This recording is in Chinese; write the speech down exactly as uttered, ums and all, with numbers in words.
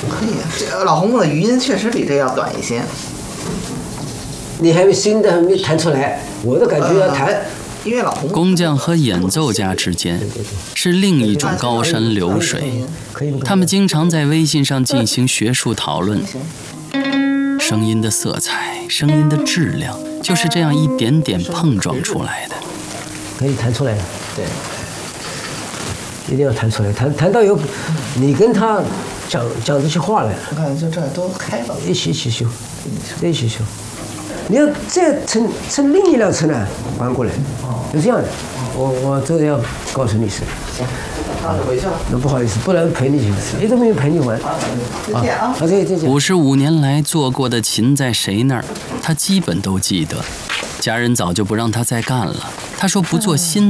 可以啊，这老洪的语音确实比这要短一些。 你还没新的还没弹出来，我的感觉要弹。呃因为老洪工匠和演奏家之间是另一种高山流水，他们经常在微信上进行学术讨论。声音的色彩，声音的质量，就是这样一点点碰撞出来的。 可以弹出来的， 对， 一定要弹出来，弹弹到有，你跟他讲讲这些话来。 我看就这都开了， 一起一起修，一起修。你要再乘乘另一辆车呢，翻过来，就这样的。我我这个要告诉你是。 行，那就回去了。 那不好意思，不能陪你去，一直没有陪你玩。 再见啊！ 好，再见。 五十五年来做过的琴在谁那儿，他基本都记得。家人早就不让他再干了，他说不做新。